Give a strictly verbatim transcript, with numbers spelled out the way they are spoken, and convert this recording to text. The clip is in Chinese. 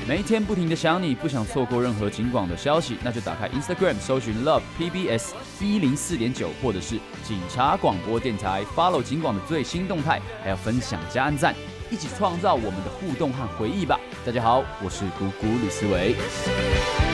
每一天不停的想你，不想错过任何警广的消息，那就打开 Instagram 搜寻 Love P B S 一零四点九，或者是警察广播电台 ，follow 警广的最新动态，还要分享加按赞，一起创造我们的互动和回忆吧。大家好，我是姑姑李思维。